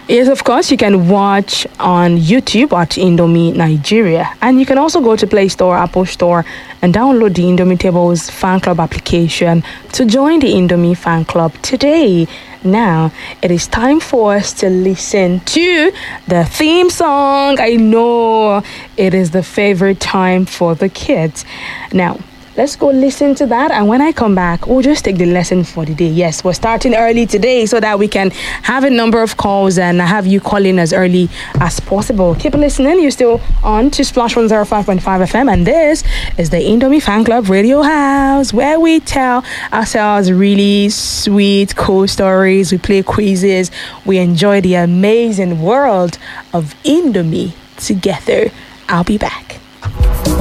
Yes, of course, you can watch on YouTube at Indomie Nigeria. And you can also go to Play Store, Apple Store, and download the Indomie Tables fan club application to join the Indomie fan club today. Now, it is time for us to listen to the theme song. I know it is the favorite time for the kids. Now, let's go listen to that. And when I come back, we'll just take the lesson for the day. Yes, we're starting early today so that we can have a number of calls and have you call in as early as possible. Keep listening. You're still on to Splash 105.5 FM. And this is the Indomie Fan Club Radio House, where we tell ourselves really sweet, cool stories. We play quizzes. We enjoy the amazing world of Indomie together. I'll be back.